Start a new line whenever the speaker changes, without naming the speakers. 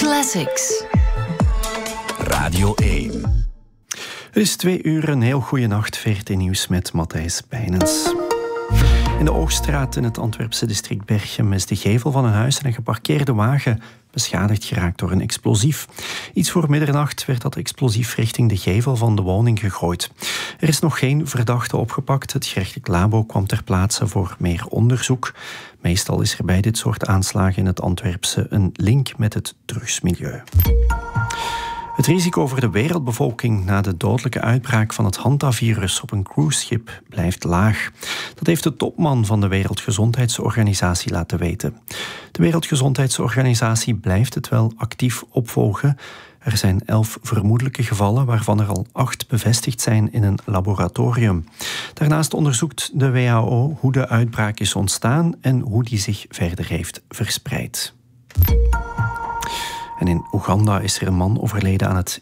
Classics.
Radio 1.
Het is 2 uur, een heel goede nacht. VRT Nieuws met Matthijs Pijnens. In de Oogstraat in het Antwerpse district Berchem is de gevel van een huis en een geparkeerde wagen beschadigd geraakt door een explosief. Iets voor middernacht werd dat explosief richting de gevel van de woning gegooid. Er is nog geen verdachte opgepakt. Het gerechtelijk labo kwam ter plaatse voor meer onderzoek. Meestal is er bij dit soort aanslagen in het Antwerpse een link met het drugsmilieu. Het risico voor de wereldbevolking na de dodelijke uitbraak van het Hanta-virus op een cruiseschip blijft laag. Dat heeft de topman van de Wereldgezondheidsorganisatie laten weten. De Wereldgezondheidsorganisatie blijft het wel actief opvolgen. Er zijn 11 vermoedelijke gevallen, waarvan er al 8 bevestigd zijn in een laboratorium. Daarnaast onderzoekt de WHO hoe de uitbraak is ontstaan en hoe die zich verder heeft verspreid. En in Oeganda is er een man overleden aan het